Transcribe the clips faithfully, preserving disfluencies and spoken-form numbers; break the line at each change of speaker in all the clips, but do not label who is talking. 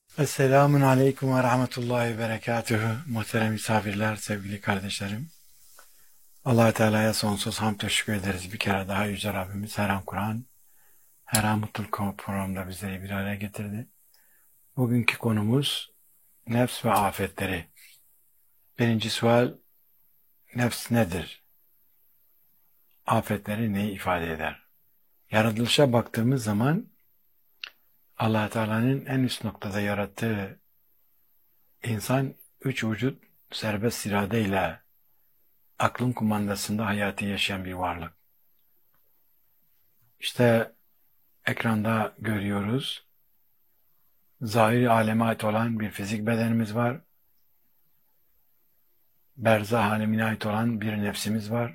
Esselamun Aleyküm ve Rahmetullahi ve Berekatühü. Muhterem misafirler, sevgili kardeşlerim. Allah-u Teala'ya sonsuz hamd teşekkür ederiz. Bir kere daha Yüce Rabbimiz her an Kur'an, her an mutluluk programında bizleri bir araya getirdi. Bugünkü konumuz nefs ve afetleri. Birinci sual, nefs nedir? Afetleri neyi ifade eder? Yaratılışa baktığımız zaman Allah-u Teala'nın en üst noktada yarattığı insan üç vücut serbest iradeyle aklın kumandasında hayatı yaşayan bir varlık. İşte ekranda görüyoruz. Zahiri aleme ait olan bir fizik bedenimiz var. Berzah alemine ait olan bir nefsimiz var.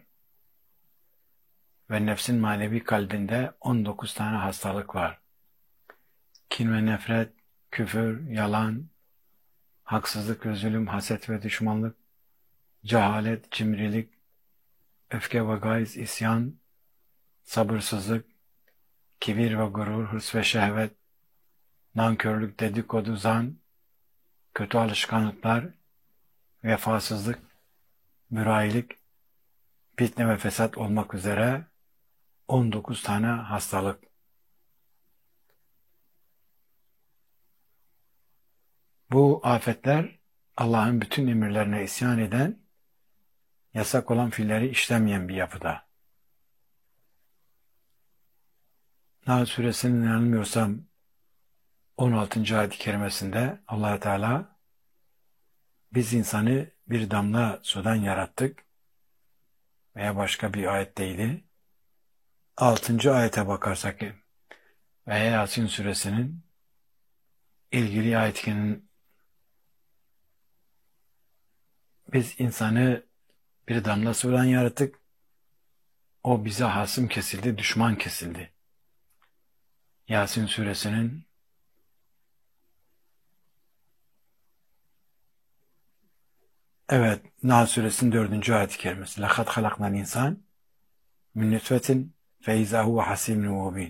Ve nefsin manevi kalbinde on dokuz tane hastalık var. Kin ve nefret, küfür, yalan, haksızlık ve zulüm, haset ve düşmanlık, cehalet, cimrilik, öfke ve gayz, isyan, sabırsızlık, kibir ve gurur, hırs ve şehvet, nankörlük, dedikodu, zan, kötü alışkanlıklar, vefasızlık, mürayilik, fitne ve fesat olmak üzere on dokuz tane hastalık. Bu afetler Allah'ın bütün emirlerine isyan eden, yasak olan fiilleri işlemeyen bir yapıda. Nahl suresinin yanılmıyorsam on altıncı ayet-i kerimesinde Allah Teala biz insanı bir damla sudan yarattık veya başka bir ayetteydi. altıncı ayete bakarsak ve Yasin suresinin ilgili ayetinin biz insanı bir damla sudan yarattık. O bize hasım kesildi, düşman kesildi. Yasin suresinin evet, Nahl suresinin dördüncü ayet-i kerimesi. لَقَدْ خَلَقْنَا الْاِنْسَانِ مِنْ نُطْفَةٍ فَاِذَا هُوَ حَسِيمٌ مُبِينٌ.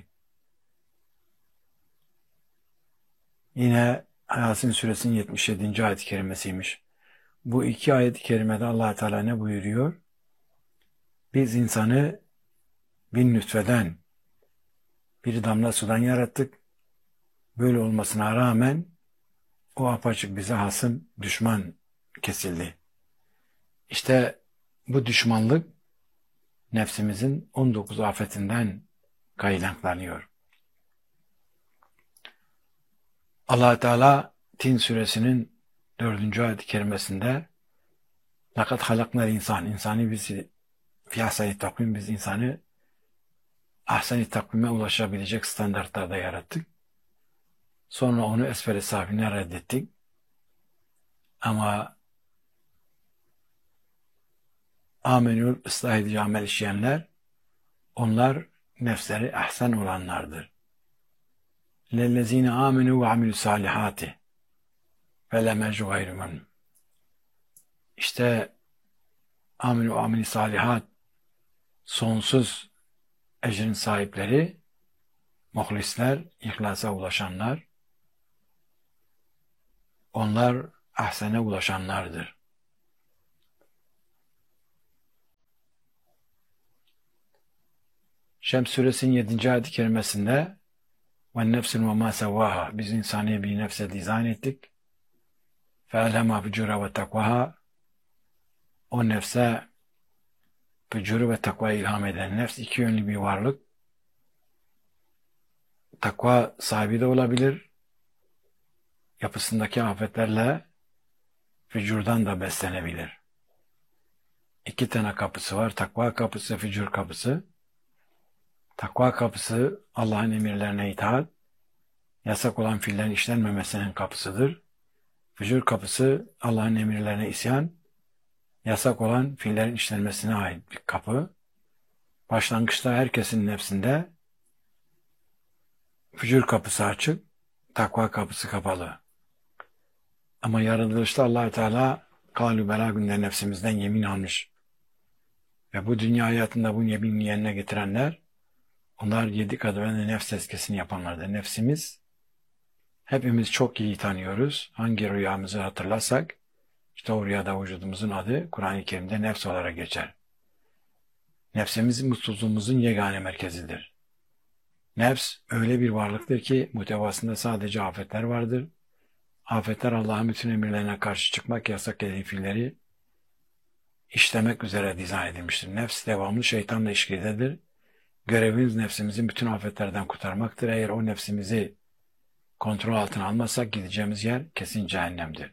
Yine Yasin suresinin yetmiş yedinci ayet-i kerimesiymiş. Bu iki ayet-i kerimede Allah Teala ne buyuruyor? Biz insanı bir nütfeden, bir damla sudan yarattık. Böyle olmasına rağmen o apaçık bize hasım, düşman kesildi. İşte bu düşmanlık nefsimizin on dokuz afetinden kaynaklanıyor. Allah Teala Tin suresinin dördüncü ayet-i kerimesinde لَقَدْ خَلَقْنَا insan insanı bizi fi ahseni takvim biz insanı ahseni takvime ulaşabilecek standartlarda yarattık. Sonra onu esfel-i safine reddettik. Ama amenül ıslah edici amel işleyenler onlar nefsleri ahsen olanlardır. لَلَّذ۪ينَ آمَنُوا وَعَمِلُوا الصَّالِحَاتِ فَلَمَجُ غَيْرُمَنْ. İşte aminu amili salihat sonsuz ecrin sahipleri, muhlisler, ihlasa ulaşanlar, onlar ahsene ulaşanlardır. Şems suresinin yedinci ayet-i kerimesinde وَالنَّفْسٍ وَمَا سَوَّاهَا biz insanı bir nefse dizayn ettik. فَاَلْهَمَا فُجُورَ وَتَقْوَهَا o nefse fücuru ve takvayı ilham eden nefs iki yönlü bir varlık. Takva sahibi de olabilir. Yapısındaki afetlerle fücurdan da beslenebilir. İki tane kapısı var. Takva kapısı, fücur kapısı. Takva kapısı Allah'ın emirlerine itaat, yasak olan fiillerin işlenmemesinin kapısıdır. Fücur kapısı Allah'ın emirlerine isyan, yasak olan fiillerin işlenmesine ait bir kapı. Başlangıçta herkesin nefsinde fücur kapısı açık, takva kapısı kapalı. Ama yaratılışta Allah-u Teala kâlü belâ günde nefsimizden yemin almış. Ve bu dünya hayatında bu yemin yerine getirenler, onlar yedi kademeli nefs tezkiyesini yapanlardır. Nefsimiz hepimiz çok iyi tanıyoruz. Hangi rüyamızı hatırlarsak, işte o rüyada vücudumuzun adı Kur'an-ı Kerim'de nefs olarak geçer. Nefsimiz mutsuzluğumuzun yegane merkezidir. Nefs öyle bir varlıktır ki muhtevasında sadece afetler vardır. Afetler Allah'ın bütün emirlerine karşı çıkmak, yasak edilen fiilleri işlemek üzere dizayn edilmiştir. Nefs devamlı şeytanla ilişkidedir. Görevimiz nefsimizin bütün afetlerden kurtarmaktır. Eğer o nefsimizi kontrol altına almazsak gideceğimiz yer kesin cehennemdir.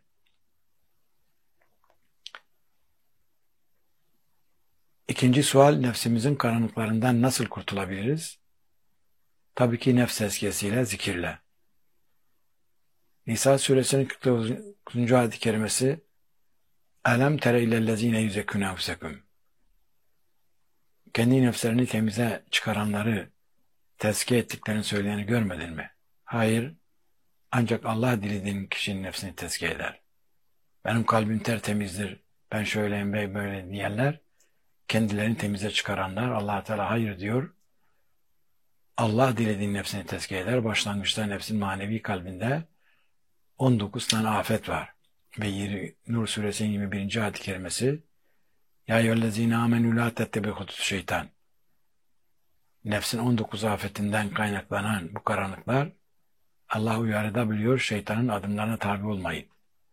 İkinci sual, nefsimizin karanlıklarından nasıl kurtulabiliriz? Tabii ki nefs tezkiyesiyle, zikirle. Nisa suresinin kırk dokuzuncu ayet-i kerimesi Elem tere illellezine yüzekkûne enfusekum. Kendi nefslerini temize çıkaranları tezkiye ettiklerini söyleyeni görmedin mi? Hayır, ancak Allah dilediğin kişinin nefsini tezkiye eder. Benim kalbim tertemizdir, ben şöyleyim ve böyle diyenler, kendilerini temize çıkaranlar, Allah Teala hayır diyor. Allah dilediğin nefsini tezkiye eder. Başlangıçta nefsin manevi kalbinde on dokuz tane afet var. Ve Nur suresinin yirmi birinci ayet-i kerimesi Ya eyyühellezine amenü la tettebi'hutus şeytan. Nefsin on dokuz afetinden kaynaklanan bu karanlıklar Allah uyarıda biliyor, şeytanın adımlarına tabi olmayın.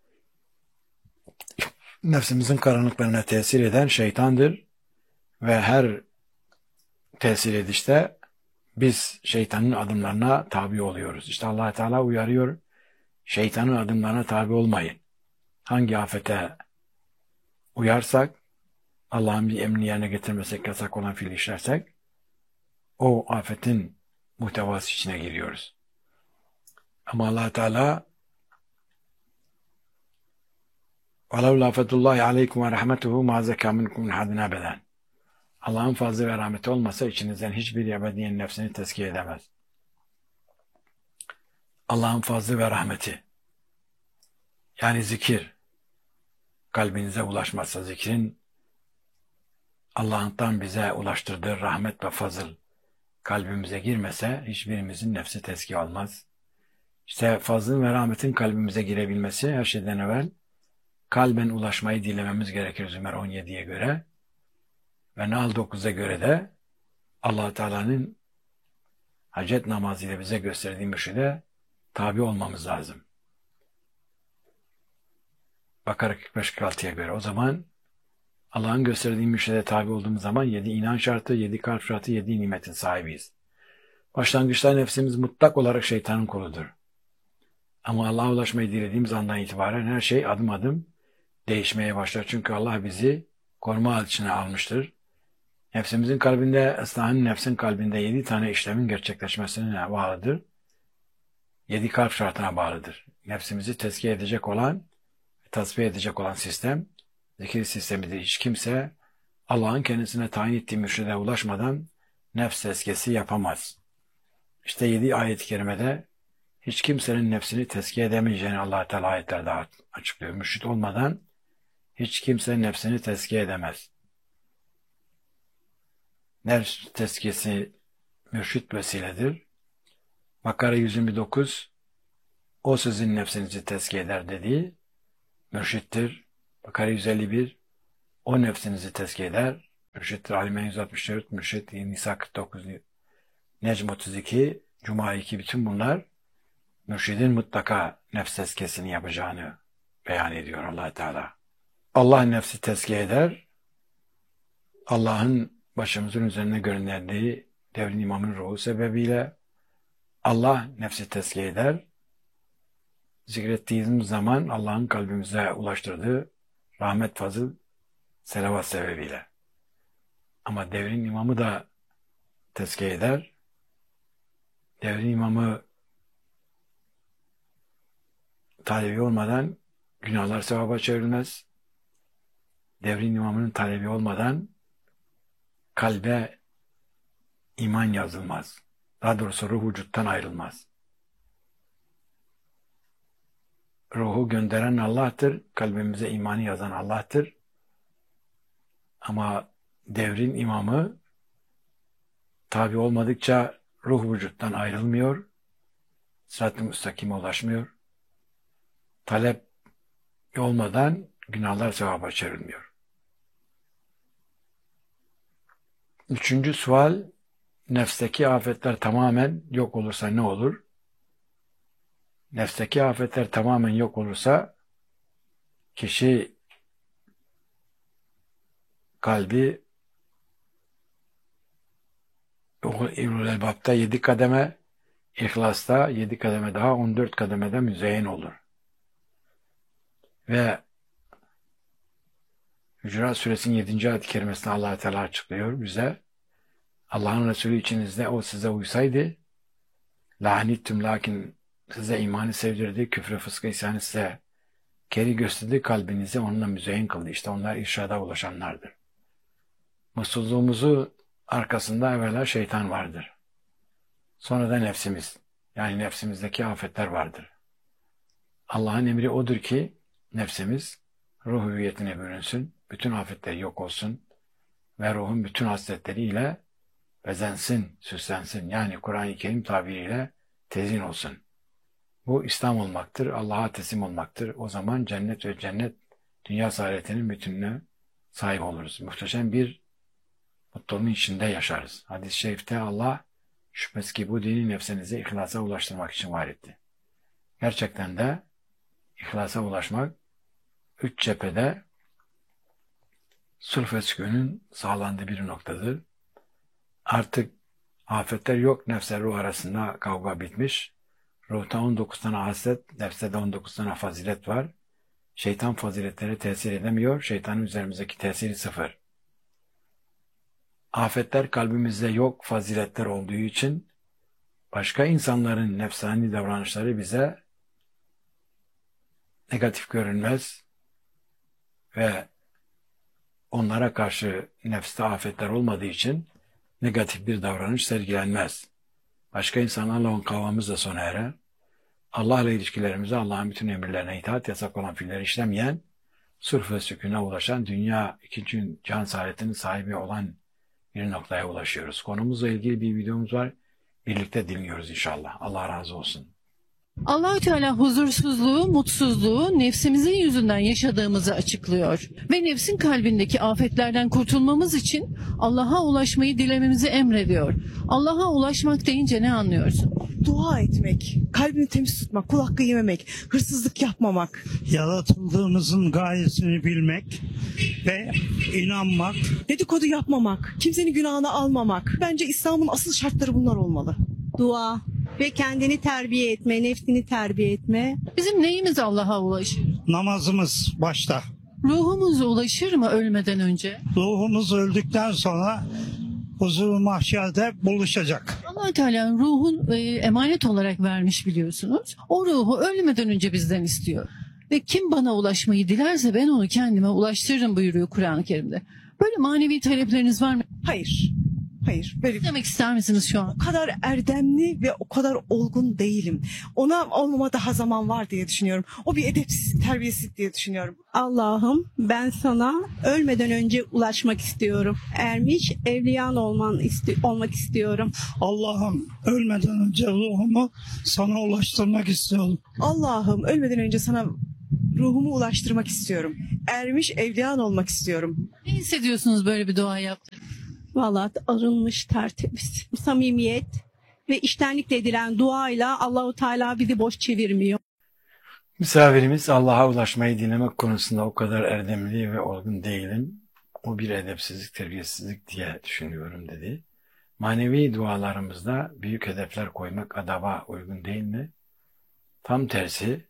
Nefsimizin karanlıklarına tesir eden şeytandır ve her tesir edişte biz şeytanın adımlarına tabi oluyoruz. İşte Allah Teala uyarıyor, şeytanın adımlarına tabi olmayın. Hangi afete uyarsak, Allah'ın bir emrini yerine getirmesek, yasak olan fiili işlersek, o afetin muhtevası içine giriyoruz. Ama Allah Teala وَلَوْ لَا فَضْلُ اللّٰهِ عَلَيْكُمْ وَرَحْمَتُهُ مَا زَكَى مِنْكُمْ مِنْ أَحَدٍ أَبَدًا. Allah'ın fazlı ve rahmeti olmasa içinizden hiçbir ebediyen nefsini tezkiye edemez. Allah'ın fazlı ve rahmeti, yani zikir, kalbinize ulaşmazsa, zikrin Allah'tan bize ulaştırdığı rahmet ve fazıl kalbimize girmese hiçbirimizin nefsi tezkiye olmaz. İşte fazlın ve rahmetin kalbimize girebilmesi her şeyden evvel kalben ulaşmayı dilememiz gerekir Zümer on yediye göre ve Nahl dokuza göre de Allah Teala'nın hacet namazıyla bize gösterdiği mürşide tabi olmamız lazım. Bakara kırk beş kırk altıya göre. O zaman Allah'ın gösterdiği mürşide tabi olduğumuz zaman yedi inan şartı, yedi kalp şartı, yedi nimetin sahibiyiz. Başlangıçta nefsimiz mutlak olarak şeytanın koludur. Ama Allah'a ulaşmayı dilediğimiz andan itibaren her şey adım adım değişmeye başlar. Çünkü Allah bizi koruma altına almıştır. Nefsimizin kalbinde, ıslahın nefsin kalbinde yedi tane işlemin gerçekleşmesine bağlıdır. Yedi kalp şartına bağlıdır. Nefsimizi tezkiye edecek olan, tasfiye edecek olan sistem, zikir sistemidir. Hiç kimse Allah'ın kendisine tayin ettiği mürşide ulaşmadan nefs tezkiyesi yapamaz. İşte yedi ayet-i kerimede hiç kimsenin nefsini tezkiye edemeyeceğini Allah Teala ayetlerde açıklıyor. Mürşit olmadan hiç kimse nefsini tezkiye edemez. Nefs tezkiyesi mürşit vesiledir. Bakara yüz yirmi dokuz o sizin nefsinizi tezkiye eder dediği mürşittir. Bakara yüz elli bir o nefsinizi tezkiye eder. Mürşittir. Alimen yüz altmış dört, Mürşit, Nisa kırk dokuz, Necm otuz iki, Cuma iki, bütün bunlar mürşidin mutlaka nefs tezkiyesini yapacağını beyan ediyor Allah Teala. Allah nefsi tezkiye eder. Allah'ın başımızın üzerine gönderdiği devrin imamın ruhu sebebiyle Allah nefsi tezkiye eder. Zikrettiğimiz zaman Allah'ın kalbimize ulaştırdığı rahmet, fazıl, selavat sebebiyle. Ama devrin imamı da tezkiye eder. Devrin imamı talebi olmadan günahlar sevaba çevrilmez. Devrin imamının talebi olmadan kalbe iman yazılmaz. Daha doğrusu ruh vücuttan ayrılmaz. Ruhu gönderen Allah'tır. Kalbimize imanı yazan Allah'tır. Ama devrin imamı tabi olmadıkça ruh vücuttan ayrılmıyor. sırat-ı müstakime ulaşmıyor. Talep olmadan günahlar sevaba çevrilmiyor. Üçüncü sual, nefsteki afetler tamamen yok olursa ne olur? Nefsteki afetler tamamen yok olursa kişi kalbi İlmül Elbap'ta yedi kademe, İhlas'ta yedi kademe daha on dört kademede müzeyyen olur. Ve Hücurat Suresinin yedinci ayet-i kerimesinde Allah Teala açıklıyor bize. Allah'ın Resulü içinizde o size uysaydı lanittum, lakin size imanı sevdirdi, küfre fıskı isyanı size keri gösterdi, kalbinizi onunla müzeyyen kıldı. İşte onlar irşada ulaşanlardır. Mutsuzluğumuzu arkasında evvela şeytan vardır. Sonra da nefsimiz. Yani nefsimizdeki afetler vardır. Allah'ın emri odur ki nefsimiz ruh hüviyetine bürünsün, bütün afetler yok olsun ve ruhun bütün hasletleriyle bezensin, süslensin. Yani Kur'an-ı Kerim tabiriyle tezin olsun. Bu İslam olmaktır, Allah'a teslim olmaktır. O zaman cennet ve cennet dünya saadetinin bütününe sahip oluruz. Muhteşem bir mutluluğun içinde yaşarız. Hadis-i şerifte Allah şüphesiz ki bu dini nefsinizi ihlasa ulaştırmak için var etti. Gerçekten de ihlasa ulaşmak üç cephede sulh ve sükunun sağlandığı bir noktadır. Artık afetler yok, nefsler ruh arasında kavga bitmiş. Ruhta on dokuz tane haslet, nefste de on dokuz tane fazilet var. Şeytan faziletlere tesir edemiyor, şeytanın üzerimizdeki tesiri sıfır. Afetler kalbimizde yok, faziletler olduğu için başka insanların nefsani davranışları bize negatif görünmez ve onlara karşı nefste afetler olmadığı için negatif bir davranış sergilenmez. Başka insanlarla olan kavgamız da sona erer. Allah'la ilişkilerimizi Allah'ın bütün emirlerine itaat, yasak olan fiilleri işlemeyen, sulh ve sükûne ulaşan, dünya ikinci can saadetinin sahibi olan bir noktaya ulaşıyoruz. Konumuzla ilgili bir videomuz var. Birlikte dinliyoruz inşallah. Allah razı olsun.
Allah-u Teala huzursuzluğu, mutsuzluğu nefsimizin yüzünden yaşadığımızı açıklıyor. Ve nefsin kalbindeki afetlerden kurtulmamız için Allah'a ulaşmayı dilememizi emrediyor. Allah'a ulaşmak deyince ne anlıyorsun?
Dua etmek, kalbini temiz tutmak, kul hakkı yememek, hırsızlık yapmamak.
Yaratıldığımızın gayesini bilmek ve inanmak.
Dedikodu yapmamak, kimsenin günahını almamak. Bence İslam'ın asıl şartları bunlar olmalı.
Dua ve kendini terbiye etme, nefsini terbiye etme.
Bizim neyimiz Allah'a ulaşır?
Namazımız başta.
Ruhumuz ulaşır mı ölmeden önce?
Ruhumuz öldükten sonra huzur-u mahşerde buluşacak.
Allah-u Teala ruhun e, emanet olarak vermiş biliyorsunuz. O ruhu ölmeden önce bizden istiyor. Ve kim bana ulaşmayı dilerse ben onu kendime ulaştırırım buyuruyor Kur'an-ı Kerim'de. Böyle manevi talepleriniz var mı?
Hayır, hayır. Böyle
Ne demek ister misiniz şu an?
o kadar erdemli ve o kadar olgun değilim. Ona olmama daha zaman var diye düşünüyorum. O bir edepsiz, terbiyesiz diye düşünüyorum.
Allah'ım ben sana ölmeden önce ulaşmak istiyorum. Ermiş, evliyan olman isti- olmak istiyorum.
Allah'ım ölmeden önce ruhumu sana ulaştırmak istiyorum.
Allah'ım ölmeden önce sana ruhumu ulaştırmak istiyorum. Ermiş, evliyan olmak istiyorum.
Ne hissediyorsunuz böyle bir dua yaptığınızda?
Vallahi arınmış, tertemiz. Samimiyet ve içtenlikle edilen duayla Allahu Teala bizi boş çevirmiyor.
Misafirimiz Allah'a ulaşmayı dinlemek konusunda o kadar erdemli ve olgun değilim. O bir edepsizlik, terbiyesizlik diye düşünüyorum dedi. Manevi dualarımızda büyük hedefler koymak adaba uygun değil mi? Tam tersi,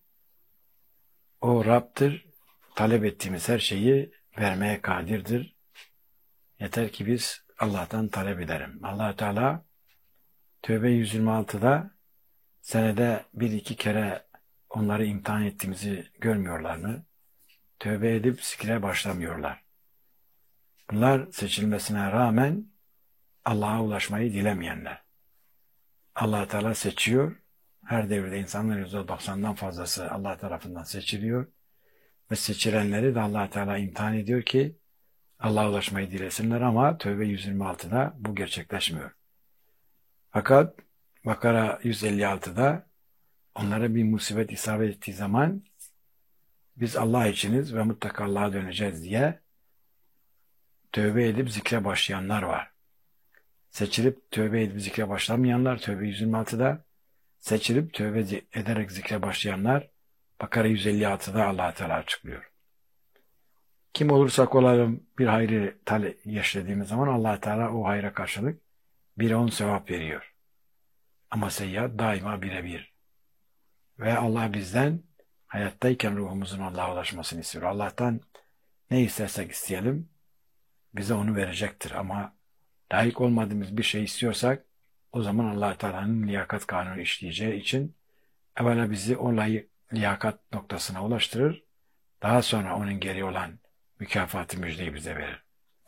o Rab'dır, talep ettiğimiz her şeyi vermeye kadirdir. Yeter ki biz Allah'tan talep edelim. Allah-u Teala Tevbe yüz yirmi altıda senede bir iki kere onları imtihan ettiğimizi görmüyorlar mı? Tövbe edip zikre başlamıyorlar. Bunlar seçilmesine rağmen Allah'a ulaşmayı dilemeyenler. Allah Teala seçiyor. Her devirde insanların yüzde doksandan fazlası Allah tarafından seçiliyor. Ve seçilenleri de Allah Teala imtihan ediyor ki Allah'a ulaşmayı dilesinler, ama Tövbe yüz yirmi altıda bu gerçekleşmiyor. Fakat Bakara yüz elli altıda onlara bir musibet isabet ettiği zaman biz Allah içiniz ve mutlaka Allah'a döneceğiz diye tövbe edip zikre başlayanlar var. Seçilip tövbe edip zikre başlamayanlar Tövbe yüz yirmi altıda, seçilip tövbe ederek zikre başlayanlar Bakara yüz elli altıda Allah Teala açıklıyor. Kim olursak olalım bir hayrı yaşadığımız zaman Allah Teala o hayra karşılık bir on sevap veriyor. Ama seyyiat daima birebir. Ve Allah bizden hayattayken ruhumuzun Allah'a ulaşmasını istiyor. Allah'tan ne istersek isteyelim bize onu verecektir. Ama layık olmadığımız bir şey istiyorsak o zaman Allah Teala'nın liyakat kanunu işleyeceği için evvela bizi o layık, liyakat noktasına ulaştırır. Daha sonra onun geri olan mükafatı müjdeyi bize verir.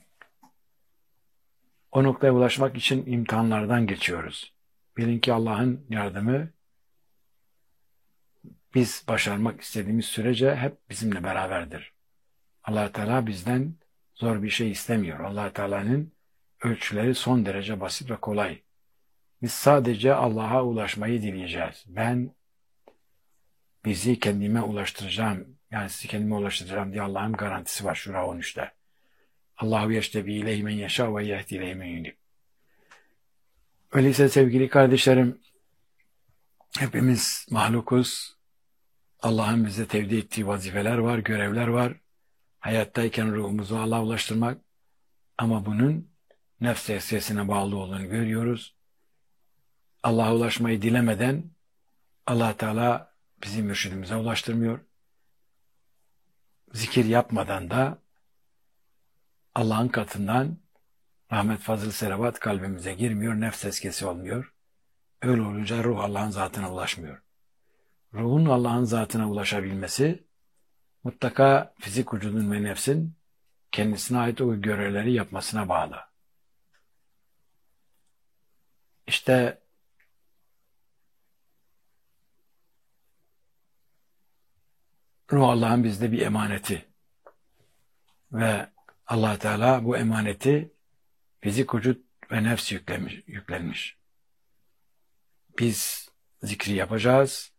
O noktaya ulaşmak için imtihanlardan geçiyoruz. Bilin ki Allah'ın yardımı biz başarmak istediğimiz sürece hep bizimle beraberdir. Allah Teala bizden zor bir şey istemiyor. Allah Teala'nın ölçüleri son derece basit ve kolay. Biz sadece Allah'a ulaşmayı dileyeceğiz. Ben bizi kendime ulaştıracağım, yani sizi kendime ulaştıracağım diye Allah'ın garantisi var Şura on üçte. Allahu yeştebi ileyhi men yeşâ ve yehdi ileyhi men yunib. Öyleyse sevgili kardeşlerim, hepimiz mahlukuz. Allah'ın bize tevdi ettiği vazifeler var, görevler var. Hayattayken ruhumuzu Allah'a ulaştırmak. Ama bunun nefs tesirine bağlı olduğunu görüyoruz. Allah'a ulaşmayı dilemeden Allah Teala bizi mürşidimize ulaştırmıyor. Zikir yapmadan da Allah'ın katından rahmet, fazıl, selavat kalbimize girmiyor, nefs tezkiyesi olmuyor. Öyle olunca ruh Allah'ın zatına ulaşmıyor. Ruhun Allah'ın zatına ulaşabilmesi mutlaka fizik vücudun ve nefsin kendisine ait o görevleri yapmasına bağlı. İşte ruh Allah'ın bizde bir emaneti ve Allah Teala bu emaneti fizik vücut ve nefs yüklemiş, yüklenmiş. Biz zikri yapacağız.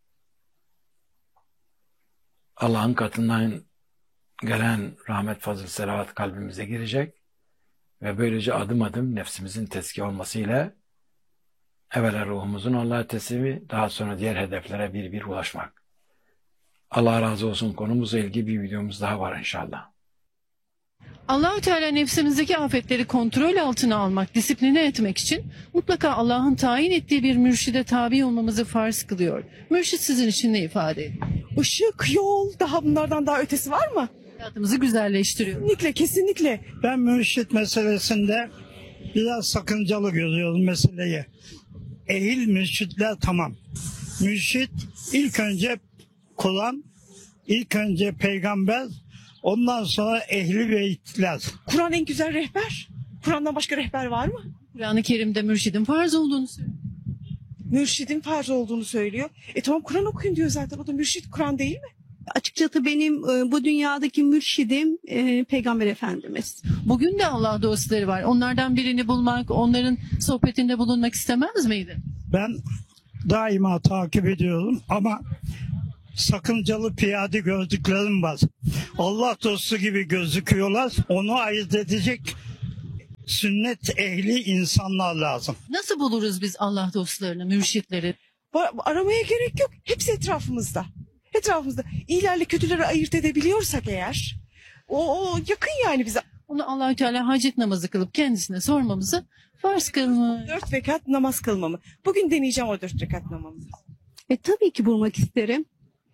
Allah'ın katından gelen rahmet, fazıl, selavat kalbimize girecek ve böylece adım adım nefsimizin tezkiye olmasıyla evvela ruhumuzun Allah'a teslimi, daha sonra diğer hedeflere bir bir ulaşmak. Allah razı olsun, konumuzla ilgili bir videomuz daha var inşallah.
Allah-u Teala nefsimizdeki afetleri kontrol altına almak, disipline etmek için mutlaka Allah'ın tayin ettiği bir mürşide tabi olmamızı farz kılıyor. Mürşit sizin için ne ifade ediyor?
Işık, yol, daha bunlardan daha ötesi var mı?
Hayatımızı güzelleştiriyor.
Kesinlikle, kesinlikle.
Ben mürşit meselesinde biraz sakıncalı görüyorum meseleyi. Ehil mürşitler tamam. Mürşit ilk önce Kur'an, ilk önce peygamber, ondan sonra ehli beytler.
Kur'an en güzel rehber. Kur'an'dan başka rehber var mı?
Kur'an-ı Kerim'de mürşidin farz olduğunu söylüyor.
Mürşidin farz olduğunu söylüyor. E tamam, Kur'an okuyun diyor zaten. O da mürşit, Kur'an değil mi?
Açıkçası benim e, bu dünyadaki mürşidim e, Peygamber Efendimiz.
Bugün de Allah dostları var. Onlardan birini bulmak, onların sohbetinde bulunmak istemez miydin?
Ben daima takip ediyorum ama sakıncalı piyade gördüklerim var. Allah dostu gibi gözüküyorlar. Onu ayırt edecek sünnet ehli insanlar lazım.
Nasıl buluruz biz Allah dostlarını, mürşitleri?
Ba- Aramaya gerek yok. Hepsi etrafımızda. Etrafımızda. İyilerle kötüleri ayırt edebiliyorsak eğer, o, o yakın yani bize.
Onu Allah-u Teala hacet namazı kılıp kendisine sormamızı farz kılmış.
Dört rekat namaz kılmamı. Bugün deneyeceğim o dört rekat namazı.
E tabii ki bulmak isterim.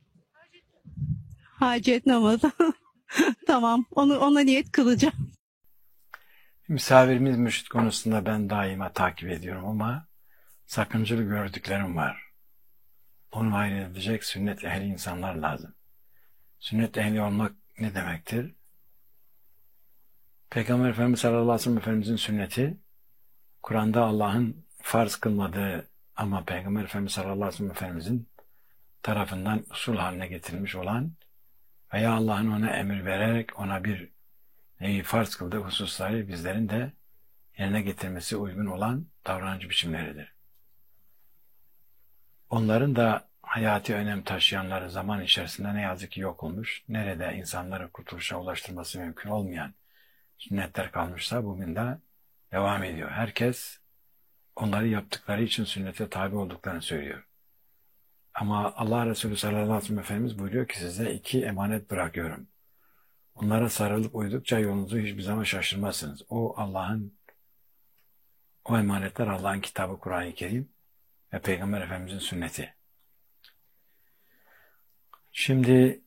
Hacet namazı. Tamam, onu ona niyet kılacağım.
Misafirimiz mürşit konusunda ben daima takip ediyorum ama sakıncalı gördüklerim var. Onu ayırt edecek sünnet ehli insanlar lazım. Sünnet ehli olmak ne demektir? Peygamber Efendimiz sallallahu aleyhi ve sellem Efendimizin sünneti, Kur'an'da Allah'ın farz kılmadığı ama Peygamber Efendimiz sallallahu aleyhi ve sellem Efendimizin tarafından usul haline getirilmiş olan veya Allah'ın ona emir vererek ona bir neyi farz kıldığı hususları bizlerin de yerine getirmesi uygun olan davranış biçimleridir. Onların da hayati önem taşıyanları zaman içerisinde ne yazık ki yok olmuş. Nerede insanları kurtuluşa ulaştırması mümkün olmayan sünnetler kalmışsa bugün de devam ediyor. Herkes onları yaptıkları için sünnete tabi olduklarını söylüyor. Ama Allah Resulü sallallahu aleyhi ve sellem Efendimiz buyuruyor ki size iki emanet bırakıyorum. Onlara sarılıp uydukça yolunuzu hiçbir zaman şaşırmazsınız. O Allah'ın, o emanetler Allah'ın kitabı Kur'an-ı Kerim ve Peygamber Efendimizin sünneti. Şimdi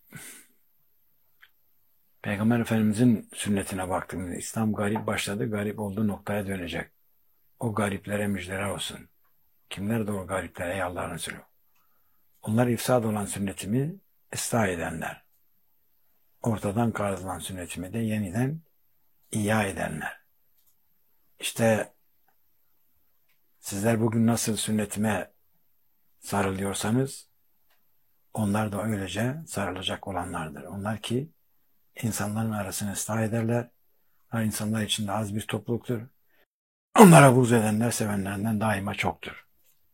Peygamber Efendimizin sünnetine baktığımızda İslam garip başladı, garip olduğu noktaya dönecek. O gariplere müjdeler olsun. Kimler de o gariplere ey Allah'ın Resulü? Onlar ifsad olan sünnetimi ıslah edenler. Ortadan kaldırılan sünnetimi de yeniden ihya edenler. İşte sizler bugün nasıl sünnetime sarılıyorsanız onlar da öylece sarılacak olanlardır. Onlar ki insanların arasını ıslah ederler. Onlar insanlar içinde az bir topluluktur. Onlara buğz edenler sevenlerinden daima çoktur.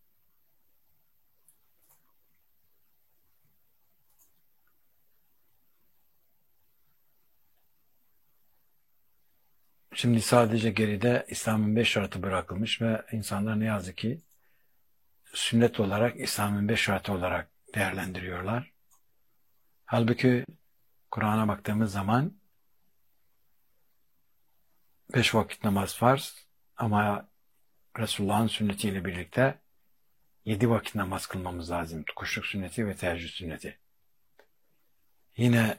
Şimdi sadece geride İslam'ın beş şartı bırakılmış ve insanlar ne yazık ki sünnet olarak İslam'ın beş şartı olarak değerlendiriyorlar. Halbuki Kur'an'a baktığımız zaman beş vakit namaz farz ama Resulullah'ın sünnetiyle birlikte yedi vakit namaz kılmamız lazım. Kuşluk sünneti ve teheccüd sünneti. Yine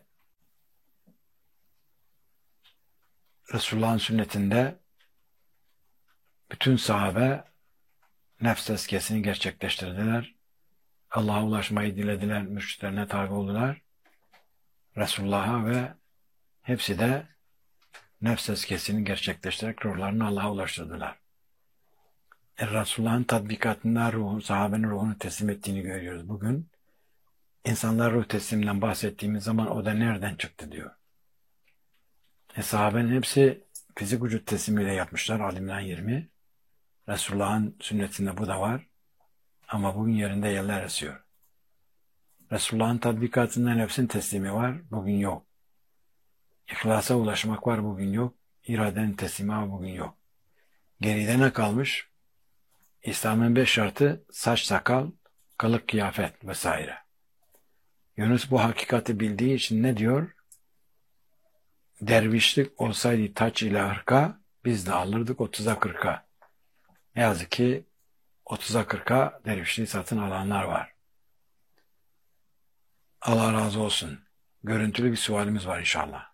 Resulullah'ın sünnetinde bütün sahabe nefs tezkiyesini gerçekleştirdiler. Allah'a ulaşmayı dilediler, mürşitlerine tabi oldular. Resulullah'a ve hepsi de nefs tezkiyesini gerçekleştirerek ruhlarını Allah'a ulaştırdılar. E, Resulullah'ın tatbikatında ruhu, sahabenin ruhunu teslim ettiğini görüyoruz bugün. İnsanlar ruh tesliminden bahsettiğimiz zaman o da nereden çıktı diyor. E, sahabenin hepsi fizik vücut teslimiyle yapmışlar. Ali-İmran yirmi. Resulullah'ın sünnetinde bu da var. Ama bugün yerinde yerler esiyor. Resulullah'ın tatbikatında nefsin teslimi var. Bugün yok. İhlasa ulaşmak var. Bugün yok. İradenin teslimi var. Bugün yok. Geride ne kalmış? İslam'ın beş şartı saç sakal, kılık kıyafet vesaire. Yunus bu hakikati bildiği için ne diyor? Dervişlik olsaydı taç ile hırka, biz de alırdık otuza kırka. Ne yazık ki otuza kırka dervişliği satın alanlar var. Allah razı olsun. Görüntülü bir sualimiz var inşallah.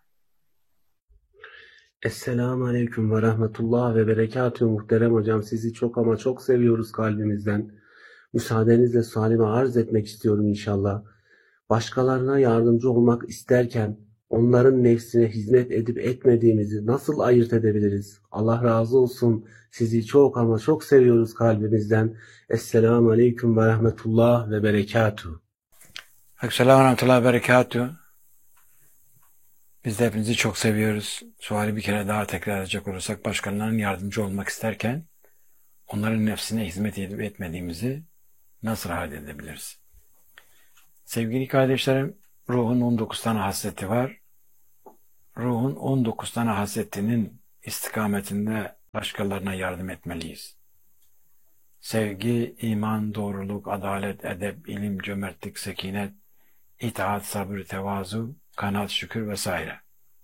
Esselamu Aleyküm ve Rahmetullah ve Berekatühü muhterem hocam. Sizi çok ama çok seviyoruz kalbimizden. Müsaadenizle sualimi arz etmek istiyorum inşallah. Başkalarına yardımcı olmak isterken onların nefsine hizmet edip etmediğimizi nasıl ayırt edebiliriz? Allah razı olsun. Sizi çok ama çok seviyoruz kalbimizden. Esselamu Aleyküm ve Rahmetullah ve Berekatühü.
Esselamu Rahmetullah ve Berekatühü. Biz de hepinizi çok seviyoruz. Suali bir kere daha tekrar edecek olursak başkalarının yardımcı olmak isterken onların nefsine hizmet edip etmediğimizi nasıl ayırt edebiliriz? Sevgili kardeşlerim, ruhun on dokuz tane hasreti var. Ruhun on dokuz tane hasretinin istikametinde başkalarına yardım etmeliyiz. Sevgi, iman, doğruluk, adalet, edep, ilim, cömertlik, sekinet, itaat, sabır, tevazu, kanaat, şükür vesaire.